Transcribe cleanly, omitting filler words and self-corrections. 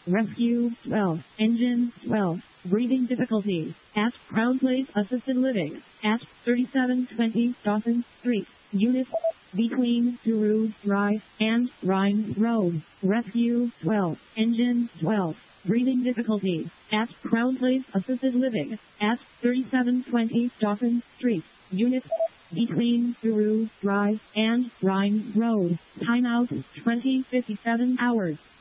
Rescue 12. Engine 12. Breathing difficulties at Crown Place Assisted Living at 3720 Dawson Street. Unit between Guru Drive and Rhine Road. Rescue 12. Engine 12. Breathing difficulties at Crown Place Assisted Living at 3720 Dawson Street. Unit between Guru Drive and Rhine Road. Timeout 20:57 hours.